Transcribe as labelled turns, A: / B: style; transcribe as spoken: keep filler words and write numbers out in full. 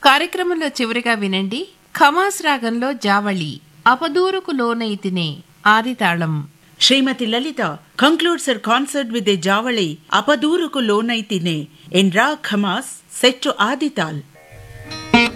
A: కార్యక్రమంలో చివరిగా వినండి ఖమాస్ రాగంలో జావళి అపదూరుకు లోనైతినే ఆదితాళం.
B: శ్రీమతి లలిత concludes her concert with a Javali, Apadooruku Lonaitine, in Ra Khamas, set to Adital.